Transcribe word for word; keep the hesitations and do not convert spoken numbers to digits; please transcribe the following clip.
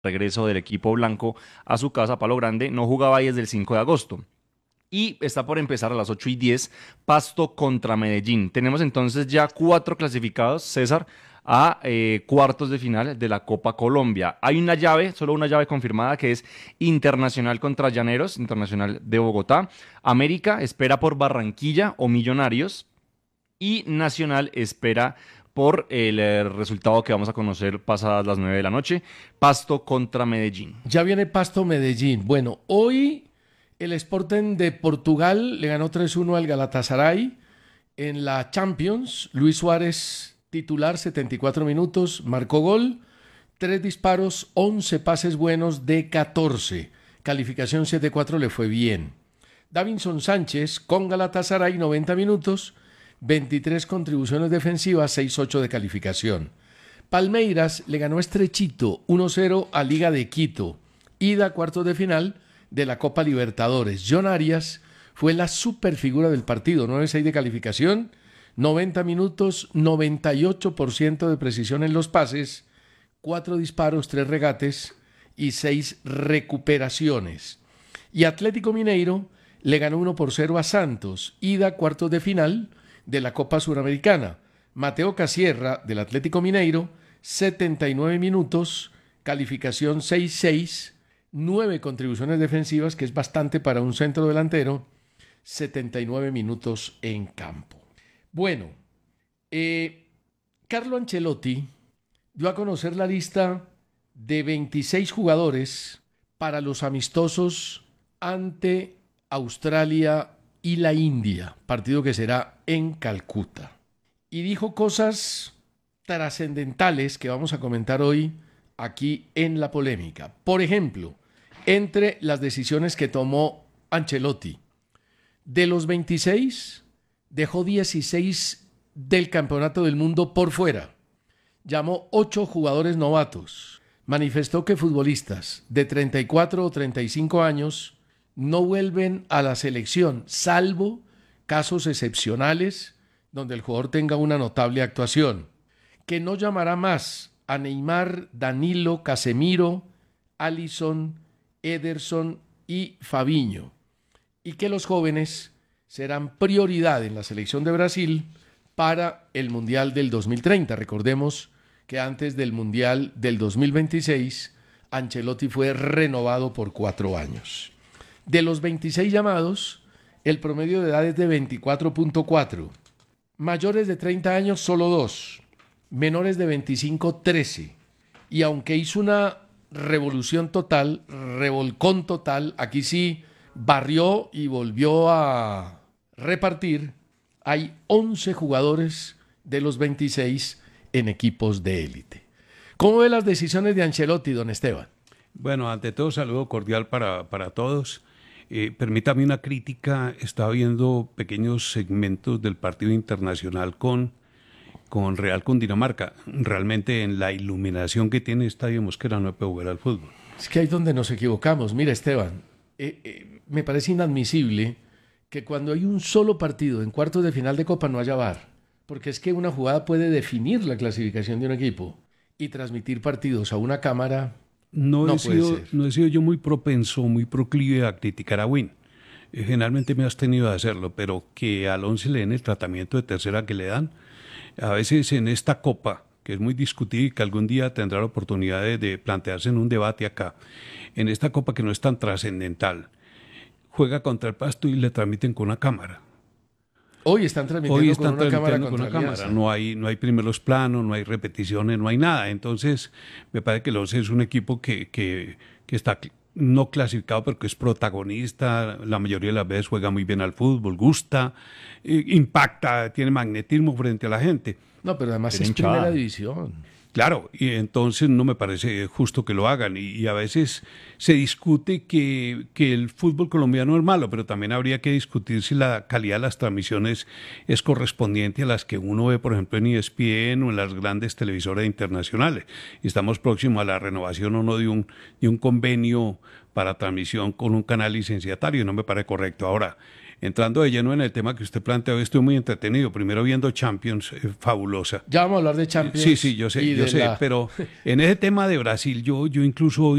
regreso del equipo blanco a su casa, Palo Grande, no jugaba ahí desde el cinco de agosto. Y está por empezar a las ocho y diez, Pasto contra Medellín. Tenemos entonces ya cuatro clasificados, César, a eh, cuartos de final de la Copa Colombia. Hay una llave, solo una llave confirmada, que es Internacional contra Llaneros, Internacional de Bogotá. América espera por Barranquilla o Millonarios. Y Nacional espera por el eh, resultado que vamos a conocer pasadas las nueve de la noche, Pasto contra Medellín. Ya viene Pasto Medellín. Bueno, hoy el Sporting de Portugal le ganó tres uno al Galatasaray en la Champions. Luis Suárez, titular, setenta y cuatro minutos, marcó gol, tres disparos, once pases buenos de catorce. Calificación siete cuatro, le fue bien. Davinson Sánchez con Galatasaray, noventa minutos, veintitrés contribuciones defensivas, seis ocho de calificación. Palmeiras le ganó estrechito uno cero a Liga de Quito. Ida a cuartos de final de la Copa Libertadores. John Arias fue la superfigura del partido, nueve seis de calificación, noventa minutos, noventa y ocho por ciento de precisión en los pases, cuatro disparos, tres regates y seis recuperaciones. Y Atlético Mineiro le ganó uno por cero a Santos. Ida a cuartos de final de la Copa Suramericana. Mateo Casierra, del Atlético Mineiro, setenta y nueve minutos, calificación seis seis, nueve contribuciones defensivas, que es bastante para un centro delantero, setenta y nueve minutos en campo. Bueno, eh, Carlo Ancelotti dio a conocer la lista de veintiséis jugadores para los amistosos ante Australia y la India, partido que será en Calcuta. Y dijo cosas trascendentales que vamos a comentar hoy aquí en la polémica. Por ejemplo, entre las decisiones que tomó Ancelotti, de los veintiséis, dejó dieciséis del Campeonato del Mundo por fuera. Llamó ocho jugadores novatos. Manifestó que futbolistas de treinta y cuatro o treinta y cinco años no vuelven a la selección, salvo casos excepcionales donde el jugador tenga una notable actuación. Que no llamará más a Neymar, Danilo, Casemiro, Alisson, Ederson y Fabinho. Y que los jóvenes serán prioridad en la selección de Brasil para el Mundial del dos mil treinta. Recordemos que antes del Mundial del dos mil veintiséis, Ancelotti fue renovado por cuatro años. De los veintiséis llamados, el promedio de edad es de veinticuatro punto cuatro. Mayores de treinta años, solo dos. Menores de veinticinco, trece. Y aunque hizo una revolución total, revolcón total, aquí sí barrió y volvió a repartir, hay once jugadores de los veintiséis en equipos de élite. ¿Cómo ve las decisiones de Ancelotti, don Esteban? Bueno, ante todo, saludo cordial para, para todos. Eh, permítame una crítica. Estaba viendo pequeños segmentos del partido internacional con, con Real Cundinamarca. Realmente en la iluminación que tiene Estadio Mosquera no puedo ver al fútbol. Es que ahí es donde nos equivocamos. Mira, Esteban, eh, eh, me parece inadmisible que cuando hay un solo partido en cuartos de final de Copa no haya V A R. Porque es que una jugada puede definir la clasificación de un equipo y transmitir partidos a una cámara. No, no he puede sido, ser. no he sido yo muy propenso, muy proclive a criticar a Win. Eh, generalmente me has tenido de hacerlo, pero que al once le den el tratamiento de tercera que le dan. A veces en esta Copa, que es muy discutida y que algún día tendrá la oportunidad de, de plantearse en un debate acá, en esta Copa que no es tan trascendental, juega contra el Pasto y le transmiten con una cámara. Hoy están transmitiendo Hoy están con una cámara transmitiendo con contra una Alianza. cámara. No hay, no hay primeros planos, no hay repeticiones, no hay nada. Entonces, me parece que el once es un equipo que, que, que está no clasificado, pero que es protagonista. La mayoría de las veces juega muy bien al fútbol, gusta, eh, impacta, tiene magnetismo frente a la gente. No, pero además Tiene es hinchada. primera división. Claro, y entonces no me parece justo que lo hagan. Y, y a veces se discute que, que el fútbol colombiano es malo, pero también habría que discutir si la calidad de las transmisiones es correspondiente a las que uno ve, por ejemplo, en E S P N o en las grandes televisoras internacionales. Y estamos próximos a la renovación o no de un, de un convenio para transmisión con un canal licenciatario, y no me parece correcto. Ahora, entrando de lleno en el tema que usted planteó, estoy muy entretenido. Primero viendo Champions, eh, fabulosa. Ya vamos a hablar de Champions. Sí, sí, yo sé, y yo de sé, la- pero en ese tema de Brasil, yo, yo incluso